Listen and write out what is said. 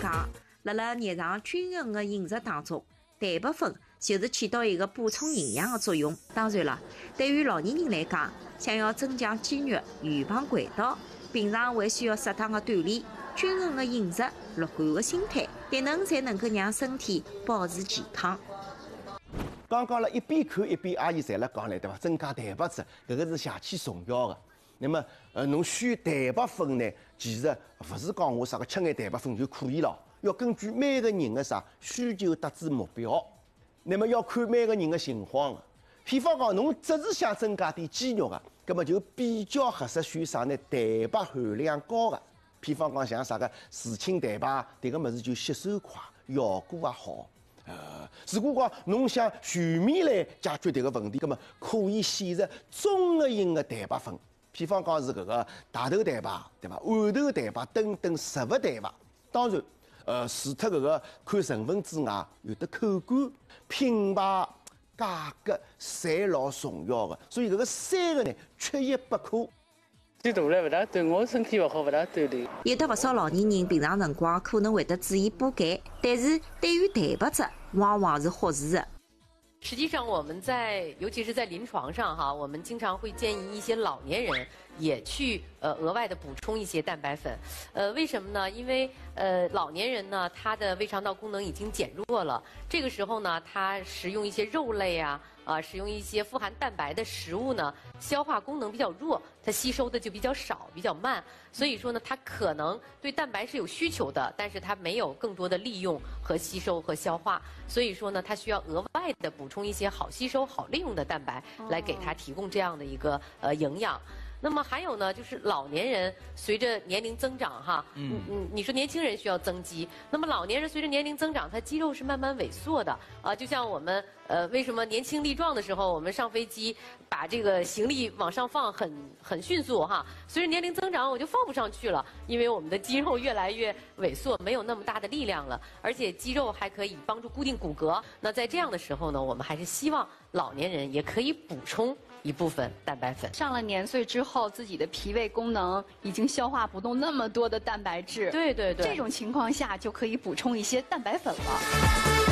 讲，辣日常均衡的饮食当中，蛋白粉就是起到一个补充营养的作用。当然了，对于老年人来讲，想要增强肌肉、预防溃倒，平常还需要适当的锻炼、均衡的饮食、乐观的心态，迭能才能够让身体保持健康。 刚刚了一边看一边阿姨侪辣讲呢，对伐？增加蛋白质，搿个是邪气重要的。那么，侬选蛋白粉呢，其实勿是讲我啥个吃眼蛋白粉就可以了，要根据每个人的啥需求达至目标。那么要看每个人的情况的。比方讲，侬只是想增加点肌肉的，葛么就比较合适选啥呢？蛋白含量高的。比方讲像啥个乳清蛋白，迭个物事就吸收快，效果也好。如果讲侬想全面来解决迭个问题，葛么可以选择综合型的蛋白粉。比方讲是搿个大豆蛋白，对伐？豌豆蛋白等等植物蛋白。当然，除脱搿个看成分之外，有的口感、品牌、价格，侪老重要的。所以搿个三个呢，缺一不可。 岁大了，勿大对我身体勿好，勿大锻炼。 有的勿少老年人平常辰光可能会得注意补钙，但是对于蛋白质往往是忽视的。 实际上，我们尤其是在临床上哈，我们经常会建议一些老年人也去额外的补充一些蛋白粉。为什么呢？因为老年人呢，他的胃肠道功能已经减弱了，这个时候呢，他食用一些肉类啊，使用一些富含蛋白的食物呢，消化功能比较弱，它吸收的就比较少，比较慢。所以说呢，它可能对蛋白是有需求的，但是它没有更多的利用和吸收和消化。所以说呢，它需要额外的补充一些好吸收、好利用的蛋白，来给它提供这样的一个营养。那么还有呢，就是老年人随着年龄增长哈，你说年轻人需要增肌，那么老年人随着年龄增长，他肌肉是慢慢萎缩的啊。就像我们为什么年轻力壮的时候，我们上飞机把这个行李往上放很迅速哈，随着年龄增长我就放不上去了，因为我们的肌肉越来越萎缩，没有那么大的力量了，而且肌肉还可以帮助固定骨骼。那在这样的时候呢，我们还是希望老年人也可以补充一部分蛋白粉。 上了年岁之后，自己的脾胃功能已经消化不动那么多的蛋白质， 对对对， 这种情况下就可以补充一些蛋白粉了。